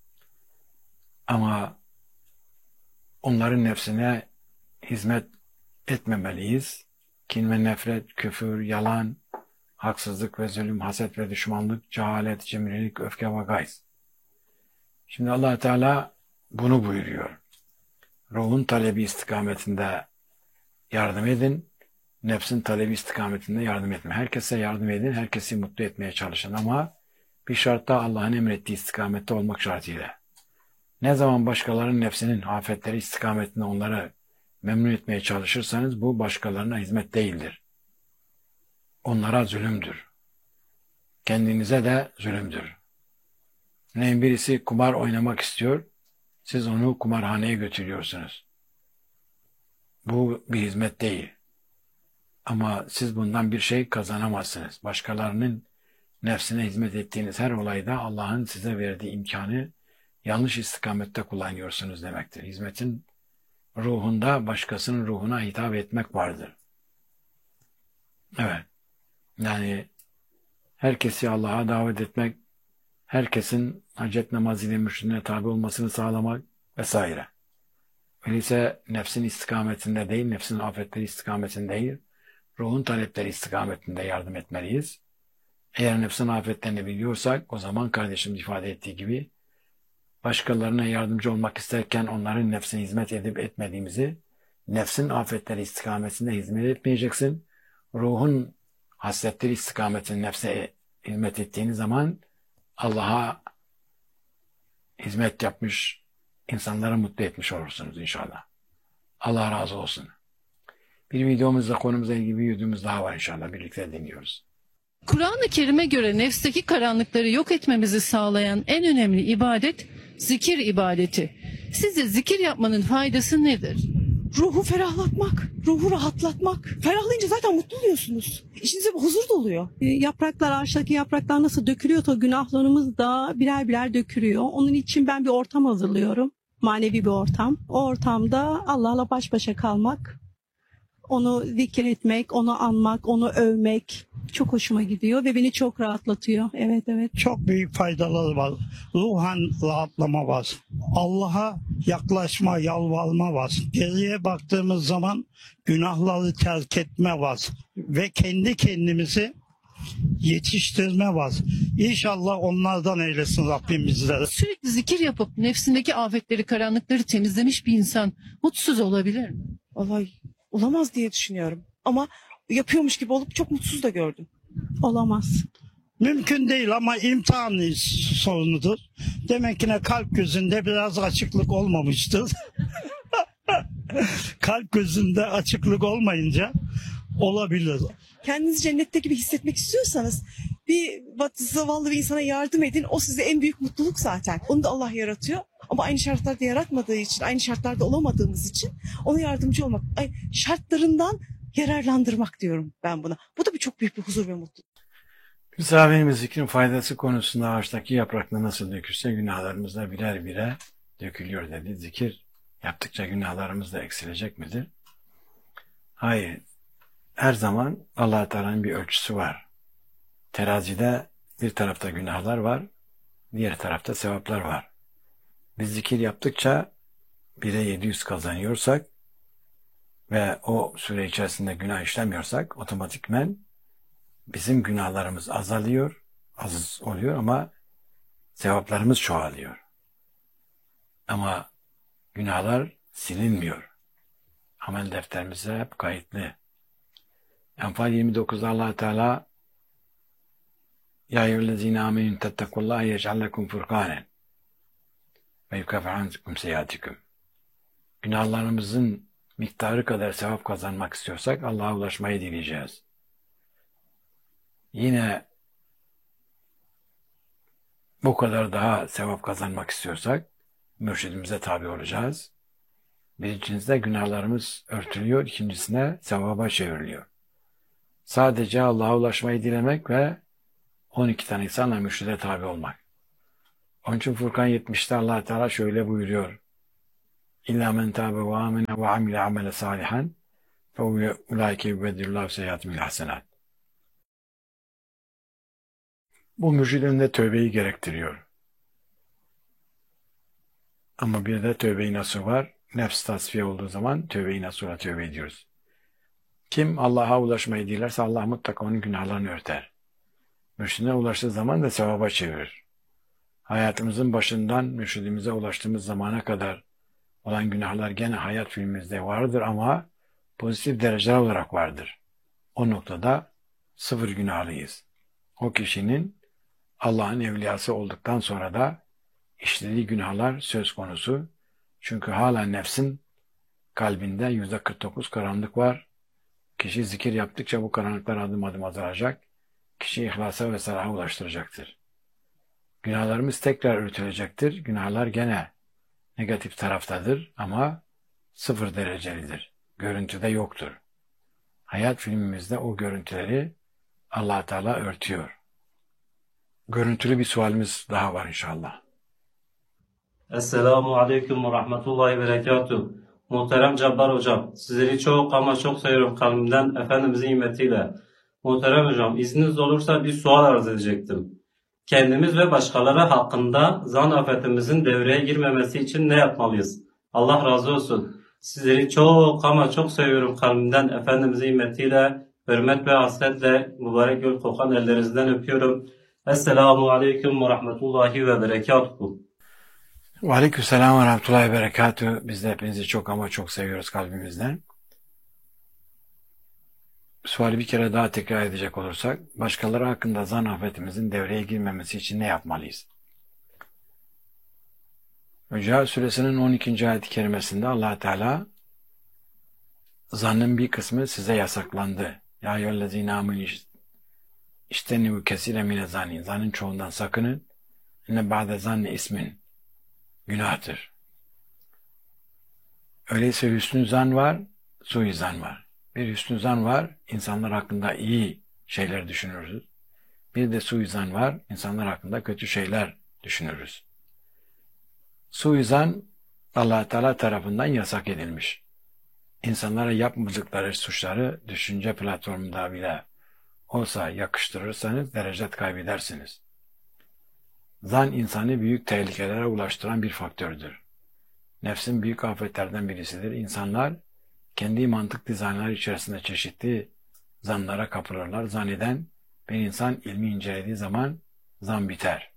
Ama onların nefsine hizmet etmemeliyiz. Kin ve nefret, küfür, yalan, haksızlık ve zulüm, haset ve düşmanlık, cehalet, cimrilik, öfke ve gayz. Şimdi Allah Teala bunu buyuruyor. Ruhun talebi istikametinde yardım edin, nefsin talebi istikametinde yardım etme. Herkese yardım edin, herkesi mutlu etmeye çalışın ama bir şart da Allah'ın emrettiği istikamette olmak şartıyla. Ne zaman başkalarının nefsinin afetleri istikametinde onları memnun etmeye çalışırsanız bu başkalarına hizmet değildir. Onlara zulümdür. Kendinize de zulümdür. Örneğin birisi kumar oynamak istiyor, siz onu kumarhaneye götürüyorsunuz. Bu bir hizmet değil. Ama siz bundan bir şey kazanamazsınız. Başkalarının nefsine hizmet ettiğiniz her olayda Allah'ın size verdiği imkanı yanlış istikamette kullanıyorsunuz demektir. Hizmetin ruhunda başkasının ruhuna hitap etmek vardır. Evet. Yani herkesi Allah'a davet etmek, herkesin hacet namazıyla mürşidine tabi olmasını sağlamak vesaire. Öyleyse nefsin istikametinde değil, nefsin afetleri istikametinde değil, ruhun talepleri istikametinde yardım etmeliyiz. Eğer nefsin afetlerini biliyorsak, o zaman kardeşim ifade ettiği gibi, başkalarına yardımcı olmak isterken onların nefsine hizmet edip etmediğimizi, nefsin afetleri istikametinde hizmet etmeyeceksin. Ruhun hasletleri istikametinde nefse hizmet ettiğin zaman Allah'a hizmet yapmış, insanları mutlu etmiş olursunuz inşallah. Allah razı olsun. Bir videomuzda konumuzla ilgili bir videomuz daha var inşallah. Birlikte dinliyoruz.
Kur'an-ı Kerim'e göre nefsteki karanlıkları yok etmemizi sağlayan en önemli ibadet zikir ibadeti. Sizce zikir yapmanın faydası nedir?
Ruhu ferahlatmak, ruhu rahatlatmak. Ferahlayınca zaten mutlu oluyorsunuz. İçinize bir huzur doluyor.
E, yapraklar, ağaçtaki yapraklar nasıl dökülüyorsa günahlarımız da birer birer dökülüyor. Onun için ben bir ortam hazırlıyorum. Manevi bir ortam. O ortamda Allah'la baş başa kalmak, onu zikir etmek, onu anmak, onu övmek çok hoşuma gidiyor ve beni çok rahatlatıyor. Evet, evet.
Çok büyük faydaları var. Ruhan rahatlama var. Allah'a yaklaşma, yalvarma var. Geriye baktığımız zaman günahları terk etme var. Ve kendi kendimizi yetiştirme var. İnşallah onlardan eylesin Rabbim bizleri.
Sürekli zikir yapıp nefsindeki afetleri, karanlıkları temizlemiş bir insan mutsuz olabilir mi?
Vallahi olamaz diye düşünüyorum. Ama yapıyormuş gibi olup çok mutsuz da gördüm.
Olamaz.
Mümkün değil ama imtihan sorunudur. Demek ki ne kalp gözünde biraz açıklık olmamıştır. Kalp gözünde açıklık olmayınca olabilir.
Kendinizi cennette gibi hissetmek istiyorsanız bir zavallı bir insana yardım edin. O size en büyük mutluluk zaten. Onu da Allah yaratıyor. Ama aynı şartlarda yaratmadığı için, aynı şartlarda olamadığımız için ona yardımcı olmak, şartlarından yararlandırmak diyorum ben buna. Bu da bir çok büyük bir huzur ve mutluluk.
Bir sahabemiz zikrin faydası konusunda ağaçtaki yaprakla nasıl dökülse günahlarımız da birer birer dökülüyor dedi. Zikir yaptıkça günahlarımız da eksilecek midir? Hayır. Her zaman Allah Teala'nın bir ölçüsü var. Terazide bir tarafta günahlar var, diğer tarafta sevaplar var. Biz zikir yaptıkça bire yedi yüz kazanıyorsak ve o süre içerisinde günah işlemiyorsak otomatikmen bizim günahlarımız azalıyor, az oluyor ama sevaplarımız çoğalıyor. Ama günahlar silinmiyor. Amel defterimize hep kayıtlı. Enfal yirmi dokuzda Allah Teala Ya eyyühellezine amenün tettekullaha yec'al lekum furkanen ve yukeffir ankum seyyiatikum. Günahlarımızın miktarı kadar sevap kazanmak istiyorsak Allah'a ulaşmayı dileyeceğiz. Yine bu kadar daha sevap kazanmak istiyorsak mürşidimize tabi olacağız. Birincisinde günahlarımız örtülüyor, ikincisinde sevaba çevriliyor. Sadece Allah'a ulaşmayı dilemek ve on iki tane insanla mürşide tabi olmak. Onun için Furkan yetmişte Allah Teala şöyle buyuruyor. İlla men tâbe ve âmene ve amile amele salihan fe ulaike yübeddillahu seyyiâtimil hasenat. Bu mürşidin de tövbeyi gerektiriyor. Ama bir de tövbe-i nasuh var. Nefs tasfiye olduğu zaman tövbe-i nasuh'a tövbe ediyoruz. Kim Allah'a ulaşmayı dilerse Allah mutlaka onun günahlarını örter. Mürşidine ulaştığı zaman da sevaba çevirir. Hayatımızın başından mürşidimize ulaştığımız zamana kadar olan günahlar gene hayat filmimizde vardır ama pozitif dereceler olarak vardır. O noktada sıfır günahlıyız. O kişinin Allah'ın evliyası olduktan sonra da işlediği günahlar söz konusu. Çünkü hala nefsin kalbinde yüzde kırk dokuz karanlık var. Kişi zikir yaptıkça bu karanlıklar adım adım azalacak. Kişiyi ihlasa ve salaha ulaştıracaktır. Günahlarımız tekrar örtülecektir. Günahlar gene negatif taraftadır ama sıfır derecelidir. Görüntüde yoktur. Hayat filmimizde o görüntüleri Allah Teala örtüyor. Görüntülü bir sualimiz daha var inşallah.
Esselamu Aleyküm ve Rahmetullahi ve Berekatuhu. Muhterem Cabbar Hocam, sizleri çok ama çok seviyorum kalbimden, Efendimizin nimetiyle. Muhterem Hocam, izniniz olursa bir sual arz edecektim. Kendimiz ve başkaları hakkında zan afetimizin devreye girmemesi için ne yapmalıyız? Allah razı olsun. Sizleri çok ama çok seviyorum kalbimden, Efendimizin nimetiyle, hürmet ve hasretle mübarek gül kokan ellerinizden öpüyorum. Esselamu Aleyküm ve Rahmetullahi ve Berekatuhu.
Ve aleykümselam ve rahmetullahi ve berekatuhu. Biz de hepinizi çok ama çok seviyoruz kalbimizden. Suali bir kere daha tekrar edecek olursak, başkaları hakkında zan afetimizin devreye girmemesi için ne yapmalıyız? Hucurat Suresinin on ikinci ayet-i kerimesinde Allah Teala zannın bir kısmı size yasaklandı. Ya eyyühellezîne âmenû İçtenibû kesîre mine zanni. Zannın çoğundan sakının. İnne ba'de zanni ismin. Günahtır. Öyleyse hüsnü zan var, suizan var. Bir hüsnü zan var, insanlar hakkında iyi şeyler düşünürüz. Bir de suizan var, insanlar hakkında kötü şeyler düşünürüz. Suizan Allah Teala tarafından yasak edilmiş. İnsanlara yapmadıkları suçları düşünce platformunda bile olsa yakıştırırsanız derecet kaybedersiniz. Zan insanı büyük tehlikelere ulaştıran bir faktördür. Nefsin büyük afetlerden birisidir. İnsanlar kendi mantık dizaynları içerisinde çeşitli zanlara kapılırlar. Zanneden bir insan ilmi incelediği zaman zan biter.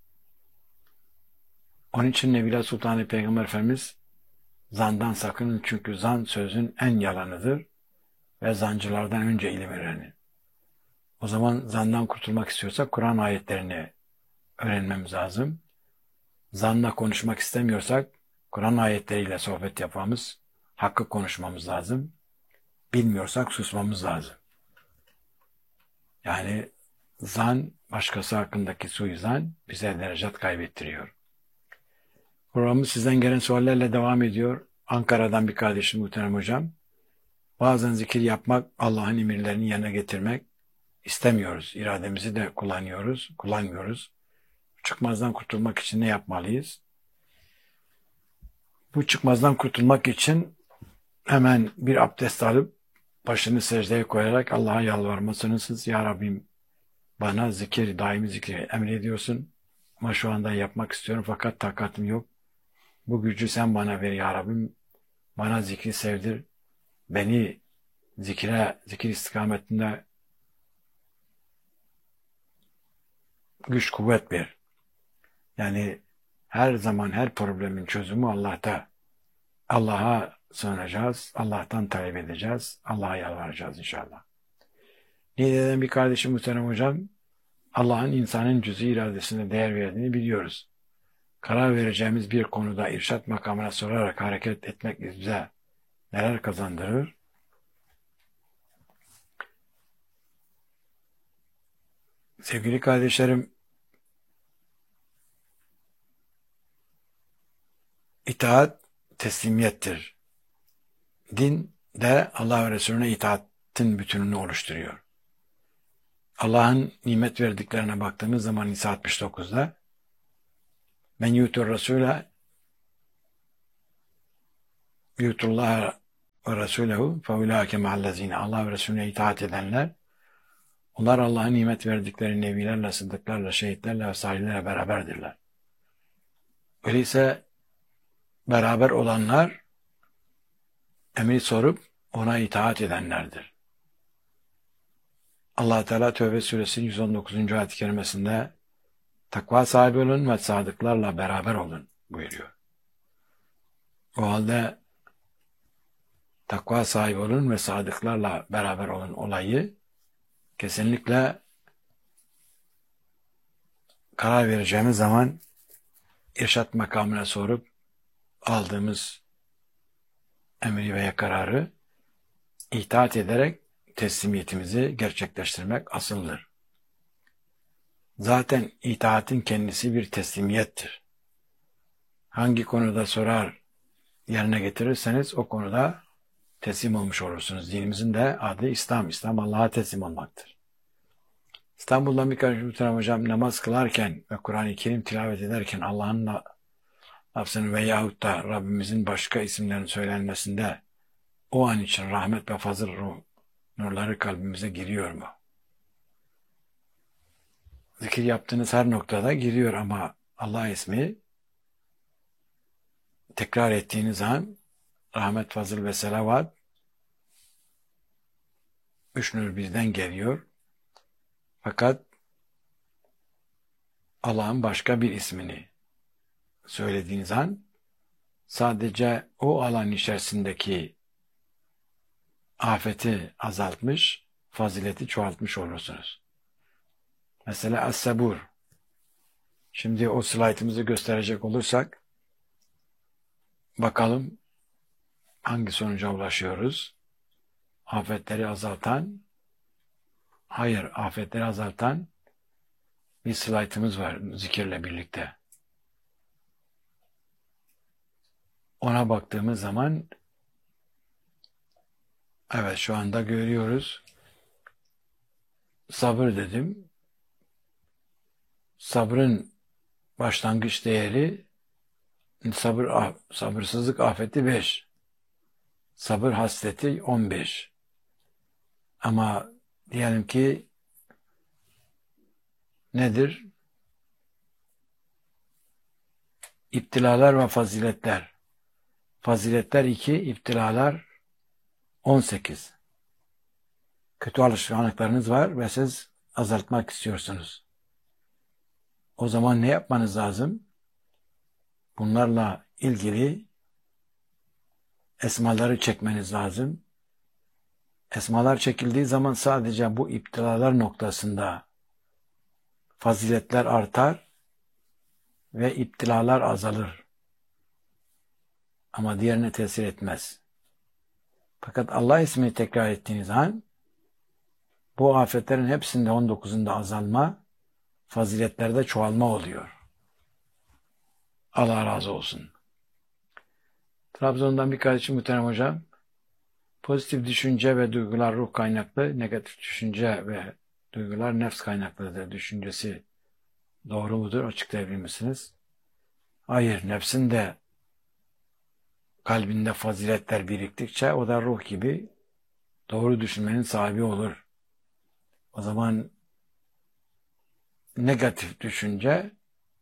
Onun için Nebila Sultanı Peygamber Efendimiz zandan sakının çünkü zan sözün en yalanıdır ve zancılardan önce ilim öğrenir. O zaman zandan kurtulmak istiyorsak Kur'an ayetlerini öğrenmemiz lazım. Zanla konuşmak istemiyorsak Kur'an ayetleriyle sohbet yapmamız, hakkı konuşmamız lazım. Bilmiyorsak susmamız lazım. Yani zan, başkası hakkındaki suizan bize derecet kaybettiriyor. Programımız sizden gelen suallerle devam ediyor. Ankara'dan bir kardeşim muhterem hocam. Bazen zikir yapmak, Allah'ın emirlerini yerine getirmek istemiyoruz. İrademizi de kullanıyoruz, kullanmıyoruz. Çıkmazdan kurtulmak için ne yapmalıyız? Bu çıkmazdan kurtulmak için hemen bir abdest alıp başını secdeye koyarak Allah'a yalvarmasınız. Ya Rabbim bana zikir, daimi zikir emrediyorsun. Ama şu anda yapmak istiyorum fakat takatım yok. Bu gücü sen bana ver ya Rabbim. Bana zikri sevdir. Beni zikre, zikir istikametinde güç kuvvet ver. Yani her zaman her problemin çözümü Allah'ta. Allah'a sığınacağız, Allah'tan talep edeceğiz, Allah'a yalvaracağız inşallah. Niğde'den bir kardeşim muhterem hocam, Allah'ın insanın cüz'i iradesine değer verdiğini biliyoruz. Karar vereceğimiz bir konuda irşat makamına sorarak hareket etmek bize neler kazandırır? Sevgili kardeşlerim, İtaat teslimiyettir. Din de Allah ve Resulüne itaatin bütününü oluşturuyor. Allah'ın nimet verdiklerine baktığımız zaman Nisa altmış dokuzda men yutur Resul'e yutullah ve Resulehu fe ulâke ma'allezîne. Allah ve Resulüne itaat edenler, onlar Allah'ın nimet verdikleri nebilerle, sıddıklarla, şehitlerle ve salihlerle beraberdirler. Öyleyse beraber olanlar emri sorup ona itaat edenlerdir. Allah Teala Tevbe Suresinin yüz on dokuzuncu ayet-i kerimesinde takva sahibi olun ve sadıklarla beraber olun buyuruyor. O halde takva sahibi olun ve sadıklarla beraber olun olayı kesinlikle karar vereceğimiz zaman irşat makamına sorup aldığımız emri veya kararı itaat ederek teslimiyetimizi gerçekleştirmek asıldır. Zaten itaatin kendisi bir teslimiyettir. Hangi konuda sorar yerine getirirseniz o konuda teslim olmuş olursunuz. Dinimizin de adı İslam. İslam Allah'a teslim olmaktır. İstanbul'dan bir kardeşim muhterem hocam namaz kılarken ve Kur'an-ı Kerim tilavet ederken Allah'ın lafzını veyahut da Rabbimizin başka isimlerinin söylenmesinde o an için rahmet ve fazıl ruh nurları kalbimize giriyor mu? Zikir yaptığınız her noktada giriyor ama Allah ismi tekrar ettiğiniz an rahmet, fazıl ve selavat üç nur birden geliyor. Fakat Allah'ın başka bir ismini söylediğiniz an sadece o alan içerisindeki afeti azaltmış, fazileti çoğaltmış olursunuz. Mesela As-Sabur. Şimdi o slaytımızı gösterecek olursak bakalım hangi sonuca ulaşıyoruz? Afetleri azaltan, hayır afetleri azaltan bir slaytımız var zikirle birlikte. Ona baktığımız zaman evet şu anda görüyoruz. Sabır dedim. Sabrın başlangıç değeri sabır sabırsızlık afeti beş. Sabır hasreti on beş. Ama diyelim ki nedir? İptilalar ve faziletler. Faziletler iki, iptilalar on sekiz. Kötü alışkanlıklarınız var ve siz azaltmak istiyorsunuz. O zaman ne yapmanız lazım? Bunlarla ilgili esmaları çekmeniz lazım. Esmalar çekildiği zaman sadece bu iptilalar noktasında faziletler artar ve iptilalar azalır. Ama diğerine tesir etmez. Fakat Allah ismini tekrar ettiğiniz an bu afetlerin hepsinde on dokuzunda azalma, faziletlerde çoğalma oluyor. Allah razı olsun. Trabzon'dan bir kardeşim muhterem hocam, pozitif düşünce ve duygular ruh kaynaklı, negatif düşünce ve duygular nefs kaynaklıdır düşüncesi doğru mudur? Açıklayabilir misiniz? Hayır, nefsin de kalbinde faziletler biriktikçe o da ruh gibi doğru düşünmenin sahibi olur. O zaman negatif düşünce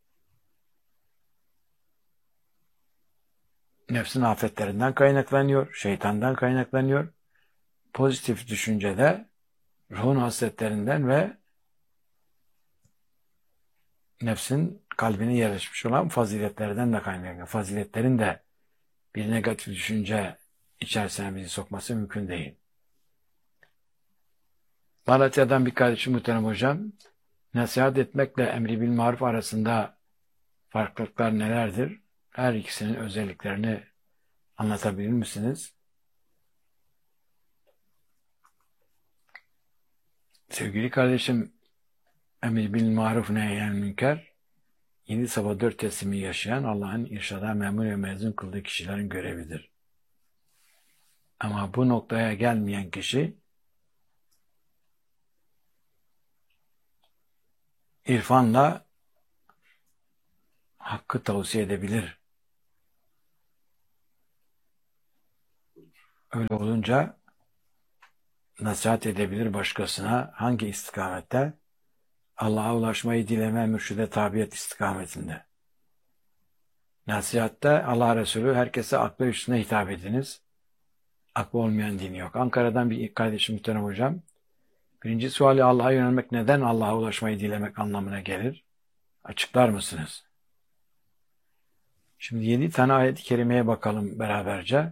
nefsin afetlerinden kaynaklanıyor, şeytandan kaynaklanıyor. Pozitif düşünce de ruhun hasletlerinden ve nefsin kalbine yerleşmiş olan faziletlerden de kaynaklanıyor. Faziletlerin de bir negatif düşünce içerisine bizi sokması mümkün değil. Malatya'dan bir kardeşim muhterem hocam, nasihat etmekle emri bil maruf arasında farklılıklar nelerdir? Her ikisinin özelliklerini anlatabilir misiniz? Sevgili kardeşim, emri bil maruf nehyen münker, yedi sabah dört teslimi yaşayan Allah'ın irşada memur ve mezun kıldığı kişilerin görevidir. Ama bu noktaya gelmeyen kişi irfanla hakkı tavsiye edebilir. Öyle olunca nasihat edebilir başkasına hangi istikamette? Allah'a ulaşmayı dileme, mürşide tabiyet istikametinde. Nasihatte Allah Resulü herkese aklı üstüne hitap ediniz. Aklı olmayan din yok. Ankara'dan bir kardeşim muhterem hocam. Birinci suali Allah'a yönelmek neden Allah'a ulaşmayı dilemek anlamına gelir? Açıklar mısınız? Şimdi yedi tane ayet-i kerimeye bakalım beraberce.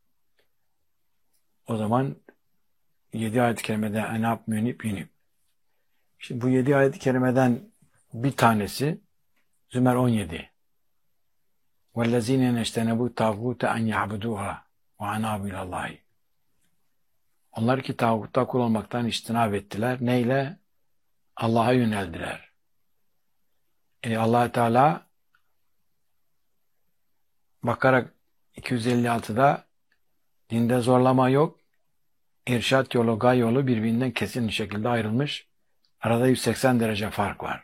O zaman yedi ayet-i kerimede enab, münib, yünib. Şimdi bu yedi ayet-i kerimeden bir tanesi Zümer on yedi. وَالَّذ۪ينَ نَشْتَنَبُوا تَاغُوتَ اَنْ يَعْبُدُوهَا وَاَنَابُ اللّٰهِ. Onlar ki tağutta kul olmaktan içtinab ettiler. Neyle? Allah'a yöneldiler. E Allah Teala Bakara iki yüz elli altıda Dinde zorlama yok. İrşat yolu, gay yolu birbirinden kesin şekilde ayrılmış. Arada yüz seksen derece fark var.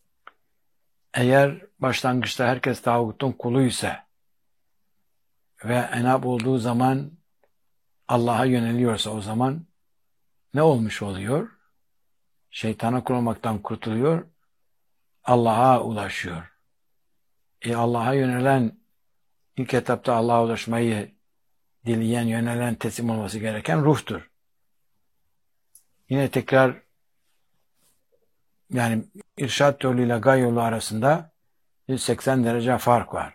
Eğer başlangıçta herkes tağutun kulu ise ve enab olduğu zaman Allah'a yöneliyorsa o zaman ne olmuş oluyor? Şeytana kul olmaktan kurtuluyor, Allah'a ulaşıyor. E Allah'a yönelen, ilk etapta Allah'a ulaşmayı dileyen, yönelen, teslim olması gereken ruhtur. Yine tekrar yani irşat yoluyla gay yolu arasında yüz seksen derece fark var.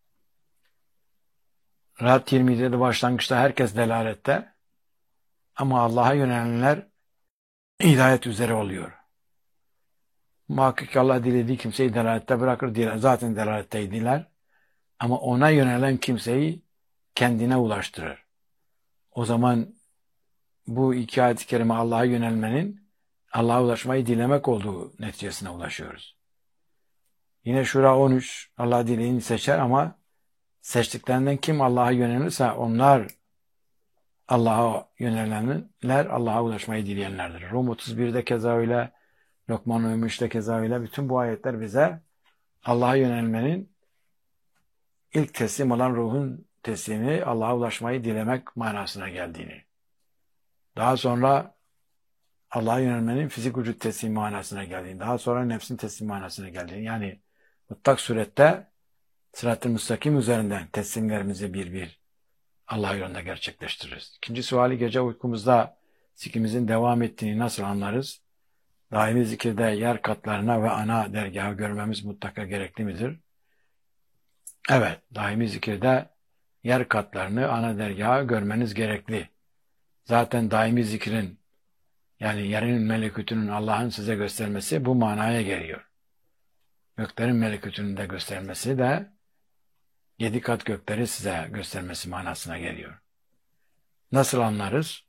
Rahat yirmi yedide başlangıçta herkes delalette ama Allah'a yönelenler hidayet üzere oluyor. Muhakkak Allah dilediği kimseyi delalette bırakır. Zaten delaletteydiler. Ama ona yönelen kimseyi kendine ulaştırır. O zaman bu iki ayet-i kerime Allah'a yönelmenin Allah'a ulaşmayı dilemek olduğu neticesine ulaşıyoruz. Yine Şura on üç Allah dileğini seçer ama seçtiklerinden kim Allah'a yönelirse onlar Allah'a yönelenler Allah'a ulaşmayı dileyenlerdir. Rum otuz birde keza öyle, Lokman on üçte keza öyle. Bütün bu ayetler bize Allah'a yönelmenin ilk teslim olan ruhun teslimi Allah'a ulaşmayı dilemek manasına geldiğini. Daha sonra Allah'a yönelmenin fizik vücut teslim manasına geldiğini. Daha sonra nefsin teslim manasına geldiğini. Yani mutlak surette sırat-ı müstakim üzerinden teslimlerimizi bir bir Allah yolunda gerçekleştiririz. İkinci suali gece uykumuzda zikrimizin devam ettiğini nasıl anlarız? Daimi zikirde yer katlarına ve ana dergahı görmemiz mutlaka gerekli midir? Evet, daimi zikirde yer katlarını, ana dergahı görmeniz gerekli. Zaten daimi zikrin, yani yerin melekutünün Allah'ın size göstermesi bu manaya geliyor. Göklerin melekutünün de göstermesi de yedi kat gökleri size göstermesi manasına geliyor. Nasıl anlarız?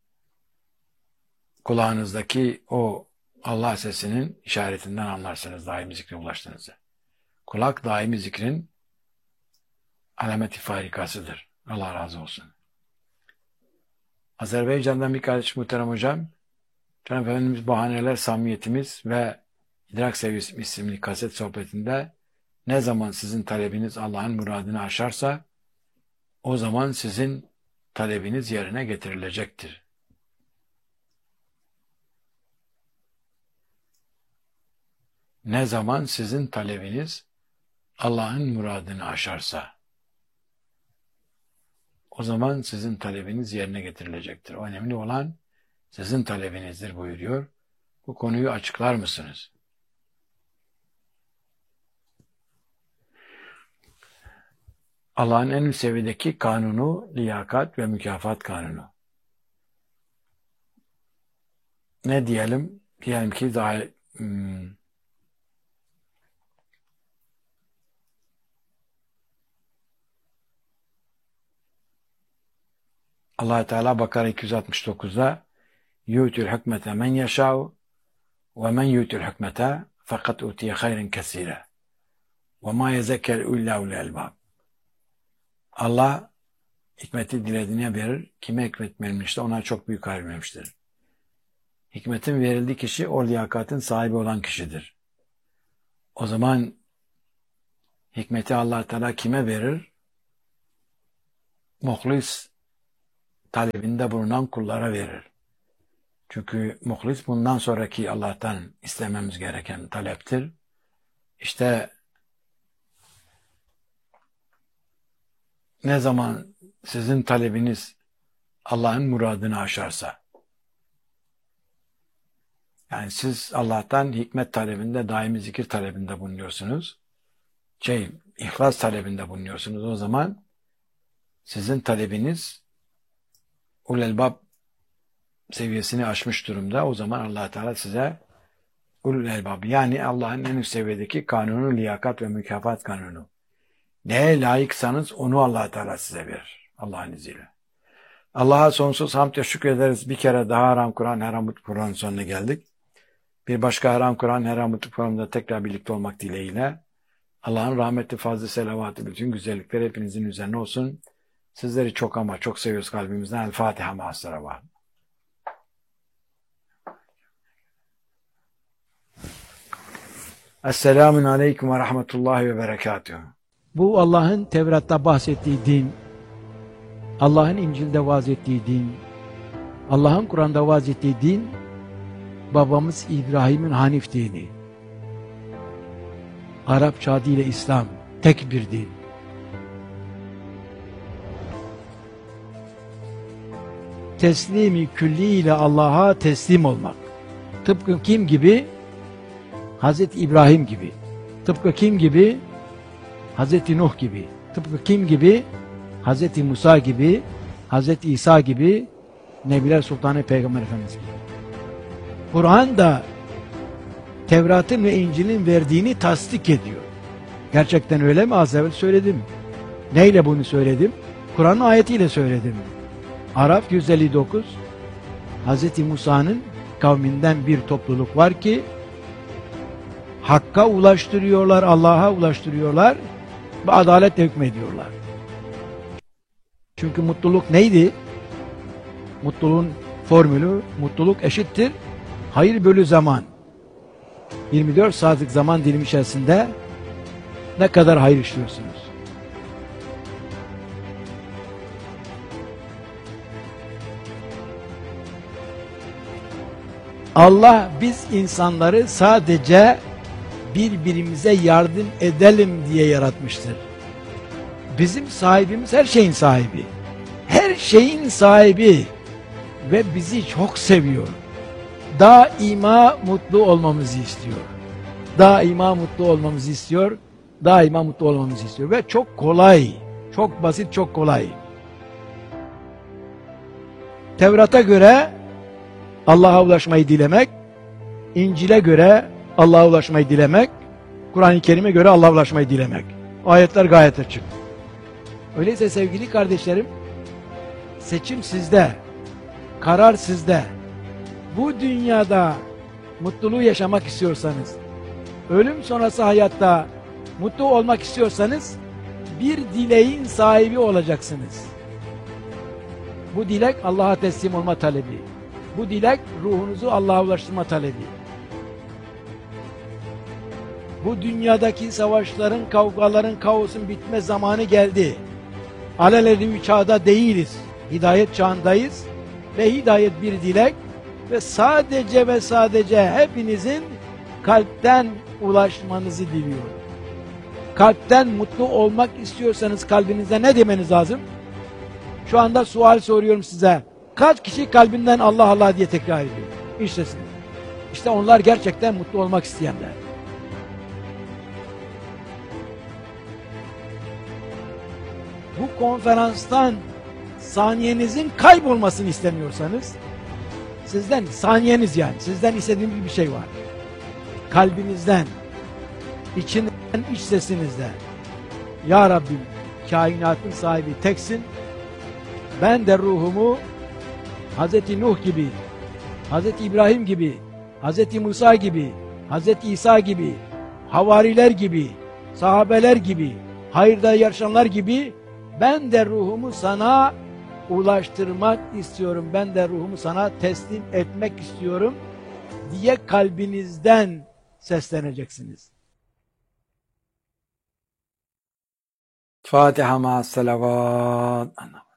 Kulağınızdaki o Allah sesinin işaretinden anlarsınız daimi zikre ulaştığınızı. Kulak daimi zikrin alameti farikasıdır. Allah razı olsun. Azerbaycan'dan bir kardeş muhterem hocam, Cenab-ı Efendimiz Bahaneler, Samimiyetimiz ve İdrak Seviyesi isimli kaset sohbetinde ne zaman sizin talebiniz Allah'ın muradını aşarsa o zaman sizin talebiniz yerine getirilecektir. Ne zaman sizin talebiniz Allah'ın muradını aşarsa o zaman sizin talebiniz yerine getirilecektir. O önemli olan sizin talebinizdir buyuruyor. Bu konuyu açıklar mısınız? Allah'ın en üst seviyedeki kanunu, liyakat ve mükafat kanunu. Ne diyelim? Diyelim ki daha hmm, Allah Teala Bakara iki yüz altmış dokuzda yu'tul hükmete men yeşâ'u ve men yu'tul hükmete fakat utiye hayren kesire ve ma yezekker illa ulul elbab. Allah hikmeti dilediğine verir. Kime hikmet verilmişse ona çok büyük hayır vermiştir. Hikmetin verildiği kişi o liyakatın sahibi olan kişidir. O zaman hikmeti Allah Teala kime verir? Muhlis talebinde bulunan kullara verir. Çünkü muhlis bundan sonraki Allah'tan istememiz gereken taleptir. İşte ne zaman sizin talebiniz Allah'ın muradını aşarsa, yani siz Allah'tan hikmet talebinde, daimi zikir talebinde bulunuyorsunuz, şey, ihlas talebinde bulunuyorsunuz, o zaman sizin talebiniz ulul elbab seviyesini aşmış durumda. O zaman Allah Teala size ulul elbab, yani Allah'ın en üst seviyedeki kanunu, liyakat ve mükafat kanunu. Neye layıksanız onu Allah Teala size verir. Allah'ın izniyle. Allah'a sonsuz hamd ve şükrederiz. Bir kere daha Haram Kur'an, Haramut Kur'an sonuna geldik. Bir başka Haram Kur'an, Haramut Kur'an'da tekrar birlikte olmak dileğiyle Allah'ın rahmeti, fazlı, selavatı, bütün güzellikler hepinizin üzerine olsun. Sizleri çok ama çok seviyoruz kalbimizden. El Fatiha ma salavat. Esselamun aleyküm ve rahmetullahi ve berekatuhu.
Bu Allah'ın Tevrat'ta bahsettiği din, Allah'ın İncil'de vaaz ettiği din, Allah'ın Kur'an'da vaaz ettiği din, babamız İbrahim'in Hanif dini. Arapça adıyla İslam, tek bir din. Teslimi külli ile Allah'a teslim olmak. Tıpkı kim gibi? Hazreti İbrahim gibi. Tıpkı kim gibi? Hazreti Nuh gibi. Tıpkı kim gibi? Hazreti Musa gibi, Hazreti İsa gibi, Nebiler Sultanı Peygamber Efendimiz gibi. Kur'an da Tevrat'ın ve İncil'in verdiğini tasdik ediyor. Gerçekten öyle mi? Az evvel söyledim. Neyle bunu söyledim? Kur'an'ın ayetiyle söyledim. Araf yüz elli dokuz, Hazreti Musa'nın kavminden bir topluluk var ki Hakka ulaştırıyorlar, Allah'a ulaştırıyorlar ve adaletle hükmediyorlar. Çünkü mutluluk neydi? Mutluluğun formülü, mutluluk eşittir hayır bölü zaman. yirmi dört saatlik zaman dilimi içerisinde ne kadar hayır işliyorsunuz? Allah biz insanları sadece birbirimize yardım edelim diye yaratmıştır. Bizim sahibimiz her şeyin sahibi. Her şeyin sahibi ve bizi çok seviyor. Daima mutlu olmamızı istiyor. Daima mutlu olmamızı istiyor. Daima mutlu olmamızı istiyor ve çok kolay, çok basit, çok kolay. Tevrat'a göre Allah'a ulaşmayı dilemek, İncil'e göre Allah'a ulaşmayı dilemek, Kur'an-ı Kerim'e göre Allah'a ulaşmayı dilemek. Ayetler gayet açık. Öyleyse sevgili kardeşlerim, seçim sizde, karar sizde. Bu dünyada mutluluğu yaşamak istiyorsanız, ölüm sonrası hayatta mutlu olmak istiyorsanız, bir dileğin sahibi olacaksınız. Bu dilek Allah'a teslim olma talebi. Bu dilek ruhunuzu Allah'a ulaştırma talebi. Bu dünyadaki savaşların, kavgaların, kaosun bitme zamanı geldi. Alelade bir çağda değiliz. Hidayet çağındayız ve hidayet bir dilek ve sadece ve sadece hepinizin kalpten ulaşmanızı diliyorum. Kalpten mutlu olmak istiyorsanız kalbinize ne demeniz lazım? Şu anda sual soruyorum size. Kaç kişi kalbinden Allah Allah diye tekrar ediyor? İşte siz. İşte onlar gerçekten mutlu olmak isteyenler. Bu konferanstan saniyenizin kaybolmasını istemiyorsanız, sizden saniyeniz yani, sizden istediğim bir şey var. Kalbinizden, içinden, iç sesinizden. Ya Rabbi, kainatın sahibi teksin. Ben de ruhumu Hazreti Nuh gibi, Hazreti İbrahim gibi, Hazreti Musa gibi, Hazreti İsa gibi, havariler gibi, sahabeler gibi, hayırda yarışanlar gibi ben de ruhumu sana ulaştırmak istiyorum. Ben de ruhumu sana teslim etmek istiyorum diye kalbinizden sesleneceksiniz.
Fatiha ma salavat.